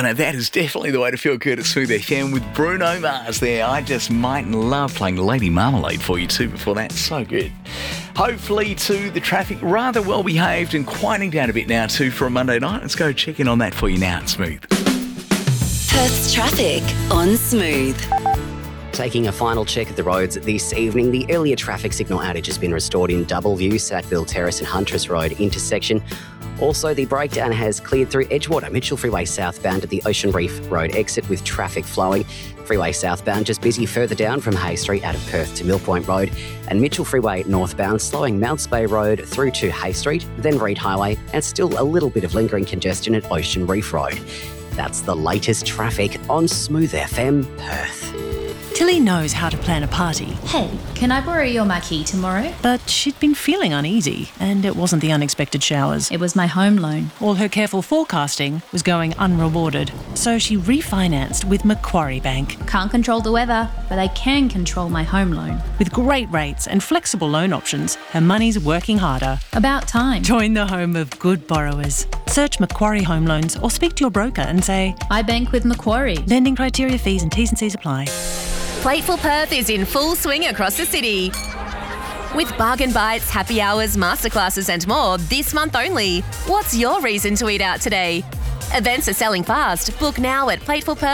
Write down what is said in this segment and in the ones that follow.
now that is definitely the way to feel good at Smooth FM with Bruno Mars there. I just might love playing Lady Marmalade for you too before that. So good. Hopefully too, the traffic rather well behaved and quieting down a bit now too for a Monday night. Let's go check in on that for you now at Smooth. Perth's traffic on Smooth. Taking a final check of the roads this evening, the earlier traffic signal outage has been restored in Doubleview, Sackville Terrace and Huntress Road intersection. Also, the breakdown has cleared through Edgewater, Mitchell Freeway southbound at the Ocean Reef Road exit with traffic flowing. Freeway southbound just busy further down from Hay Street out of Perth to Mill Point Road, and Mitchell Freeway northbound slowing Mounts Bay Road through to Hay Street, then Reed Highway, and still a little bit of lingering congestion at Ocean Reef Road. That's the latest traffic on Smooth FM Perth. Tilly knows how to plan a party. Hey, can I borrow your marquee tomorrow? But she'd been feeling uneasy, and it wasn't the unexpected showers. It was my home loan. All her careful forecasting was going unrewarded, so she refinanced with Macquarie Bank. Can't control the weather, but I can control my home loan. With great rates and flexible loan options, her money's working harder. About time. Join the home of good borrowers. Search Macquarie Home Loans or speak to your broker and say, I bank with Macquarie. Lending criteria, fees and T's and C's apply. Plateful Perth is in full swing across the city. With bargain bites, happy hours, masterclasses and more this month only. What's your reason to eat out today? Events are selling fast. Book now at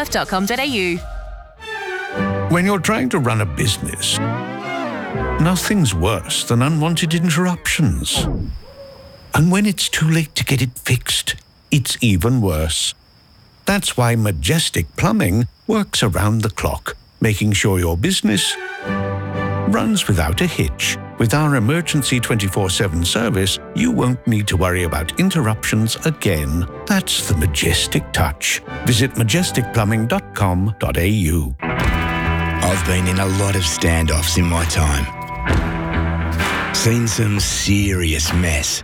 platefulperth.com.au. When you're trying to run a business, nothing's worse than unwanted interruptions. And when it's too late to get it fixed, it's even worse. That's why Majestic Plumbing works around the clock, making sure your business runs without a hitch. With our emergency 24/7 service, you won't need to worry about interruptions again. That's the Majestic touch. Visit majesticplumbing.com.au. I've been in a lot of standoffs in my time. Seen some serious mess.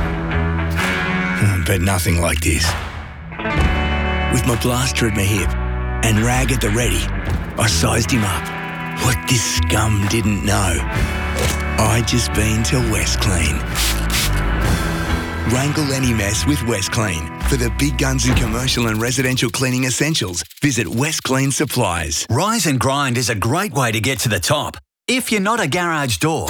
But nothing like this. With my blaster at my hip and rag at the ready, I sized him up. What this scum didn't know, I'd just been to West Clean. Wrangle any mess with West Clean. For the big guns in commercial and residential cleaning essentials, visit West Clean Supplies. Rise and Grind is a great way to get to the top if you're not a garage door.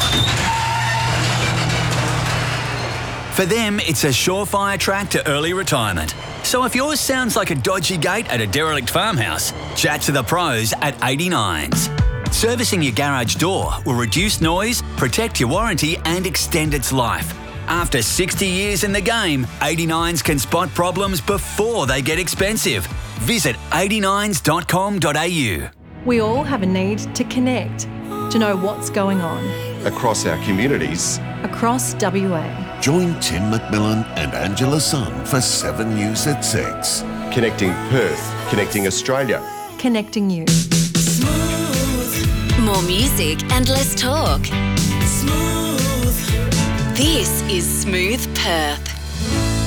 For them, it's a surefire track to early retirement. So if yours sounds like a dodgy gate at a derelict farmhouse, chat to the pros at 89s. Servicing your garage door will reduce noise, protect your warranty and extend its life. After 60 years in the game, 89s can spot problems before they get expensive. Visit 89s.com.au. We all have a need to connect, to know what's going on. Across our communities. Across WA. Join Tim McMillan and Angela Sun for 7 News at 6. Connecting Perth, connecting Australia. Connecting you. More music and less talk. This is Smooth Perth.